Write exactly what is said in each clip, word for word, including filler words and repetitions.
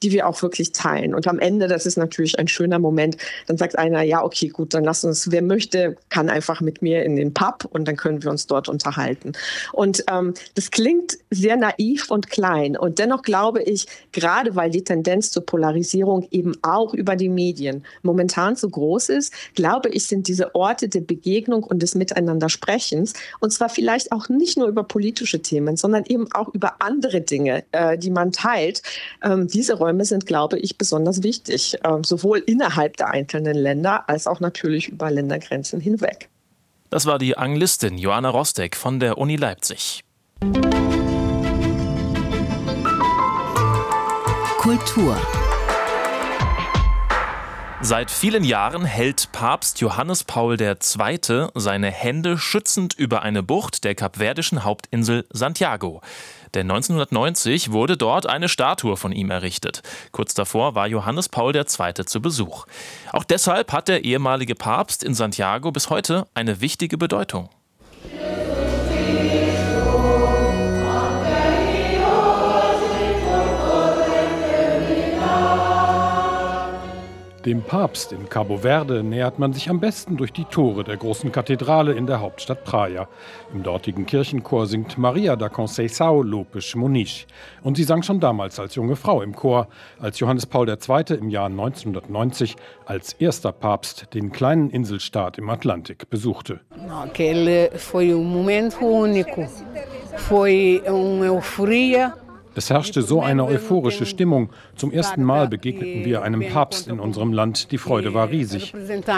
die wir auch wirklich teilen. Und am Ende, das ist natürlich ein schöner Moment, dann sagt einer, ja, okay, gut, dann lass uns, wer möchte, kann einfach mit mir in den Pub und dann können wir uns dort unterhalten. Und ähm, das klingt sehr naiv und klein. Und dennoch glaube ich, gerade weil die Tendenz zur Polarisierung eben auch über die Medien momentan so groß ist, glaube ich, sind diese Orte der Begegnung und des Miteinandersprechens, und zwar vielleicht auch nicht nur über politische Themen, sondern eben auch über andere Dinge, äh, die man teilt. Ähm, diese Räume sind, glaube ich, besonders wichtig, äh, sowohl innerhalb der einzelnen Länder als auch natürlich über Ländergrenzen hinweg. Das war die Anglistin Joanna Rostek von der Uni Leipzig. Kultur. Seit vielen Jahren hält Papst Johannes Paul der Zweite seine Hände schützend über eine Bucht der kapverdischen Hauptinsel Santiago. Denn neunzehnhundertneunzig wurde dort eine Statue von ihm errichtet. Kurz davor war Johannes Paul der Zweite zu Besuch. Auch deshalb hat der ehemalige Papst in Santiago bis heute eine wichtige Bedeutung. Dem Papst in Cabo Verde nähert man sich am besten durch die Tore der großen Kathedrale in der Hauptstadt Praia. Im dortigen Kirchenchor singt Maria da Conceição Lopes Muniz. Und sie sang schon damals als junge Frau im Chor, als Johannes Paul der Zweite im Jahr neunzehnhundertneunzig als erster Papst den kleinen Inselstaat im Atlantik besuchte. Aquele foi um momento único. Foi uma euforia. Es herrschte so eine euphorische Stimmung. Zum ersten Mal begegneten wir einem Papst in unserem Land. Die Freude war riesig.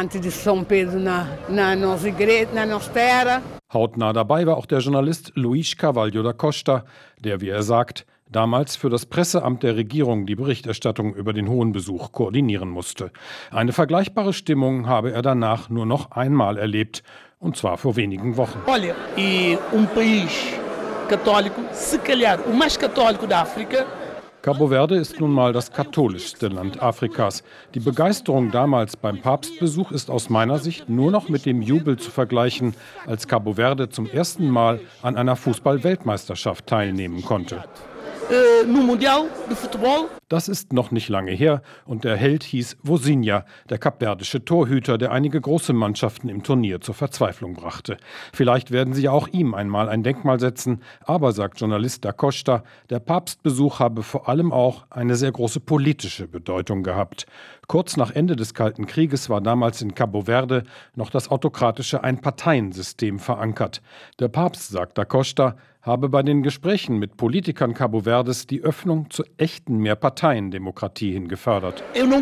Hautnah dabei war auch der Journalist Luís Carvalho da Costa, der, wie er sagt, damals für das Presseamt der Regierung die Berichterstattung über den hohen Besuch koordinieren musste. Eine vergleichbare Stimmung habe er danach nur noch einmal erlebt, und zwar vor wenigen Wochen. Olha, e um país católico, se calhar o mais católico da África. Cabo Verde ist nun mal das katholischste Land Afrikas. Die Begeisterung damals beim Papstbesuch ist aus meiner Sicht nur noch mit dem Jubel zu vergleichen, als Cabo Verde zum ersten Mal an einer Fußball-Weltmeisterschaft teilnehmen konnte. No Mundial de Futebol. Das ist noch nicht lange her und der Held hieß Vozinha, der kapverdische Torhüter, der einige große Mannschaften im Turnier zur Verzweiflung brachte. Vielleicht werden sie ja auch ihm einmal ein Denkmal setzen, aber, sagt Journalist da Costa, der Papstbesuch habe vor allem auch eine sehr große politische Bedeutung gehabt. Kurz nach Ende des Kalten Krieges war damals in Cabo Verde noch das autokratische Einparteiensystem verankert. Der Papst, sagt da Costa, habe bei den Gesprächen mit Politikern Cabo Verdes die Öffnung zur echten Mehrparteiendemokratie hin gefördert.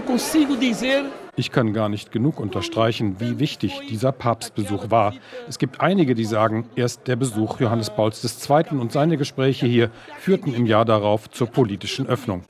Ich kann gar nicht genug unterstreichen, wie wichtig dieser Papstbesuch war. Es gibt einige, die sagen, erst der Besuch Johannes Pauls der Zweite und seine Gespräche hier führten im Jahr darauf zur politischen Öffnung.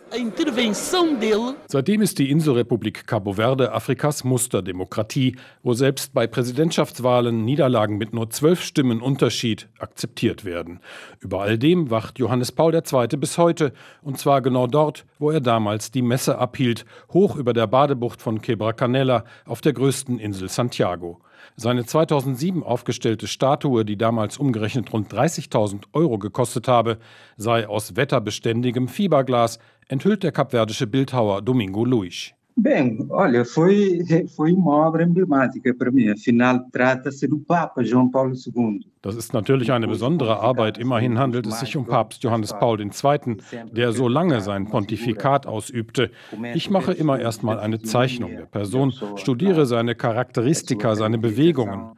Seitdem ist die Inselrepublik Cabo Verde Afrikas Musterdemokratie, wo selbst bei Präsidentschaftswahlen Niederlagen mit nur zwölf Stimmen Unterschied akzeptiert werden. Über all dem wacht Johannes Paul der Zweite bis heute, und zwar genau dort, wo er damals die Messe abhielt, hoch über der Badebucht von Quebra Canela auf der größten Insel Santiago. Seine zweitausendsieben aufgestellte Statue, die damals umgerechnet rund dreißigtausend Euro gekostet habe, sei aus wetterbeständigem Fiberglas, enthüllt der kapverdische Bildhauer Domingo Luís. Bem, olha, foi, foi uma obra emblemática para mim. Afinal, trata-se do Papa João Paulo der Zweite. Das ist natürlich eine besondere Arbeit. Immerhin handelt es sich um Papst Johannes Paul der Zweite, der so lange sein Pontifikat ausübte. Ich mache immer erstmal eine Zeichnung der Person, studiere seine Charakteristika, seine Bewegungen.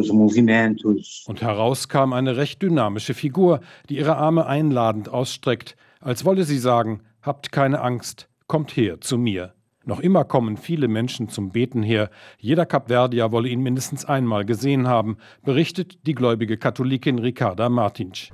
Und heraus kam eine recht dynamische Figur, die ihre Arme einladend ausstreckt, als wolle sie sagen, habt keine Angst, kommt her zu mir. Noch immer kommen viele Menschen zum Beten her. Jeder Kapverdier wolle ihn mindestens einmal gesehen haben, berichtet die gläubige Katholikin Ricarda Martins.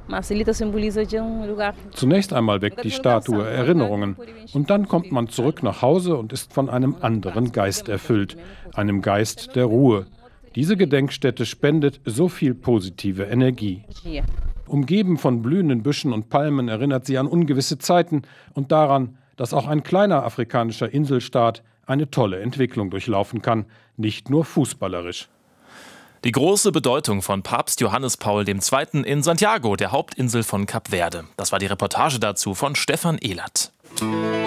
Zunächst einmal weckt die Statue Erinnerungen. Und dann kommt man zurück nach Hause und ist von einem anderen Geist erfüllt, einem Geist der Ruhe. Diese Gedenkstätte spendet so viel positive Energie. Umgeben von blühenden Büschen und Palmen erinnert sie an ungewisse Zeiten und daran, dass auch ein kleiner afrikanischer Inselstaat eine tolle Entwicklung durchlaufen kann, nicht nur fußballerisch. Die große Bedeutung von Papst Johannes Paul der Zweite in Santiago, der Hauptinsel von Kap Verde. Das war die Reportage dazu von Stefan Ehlert.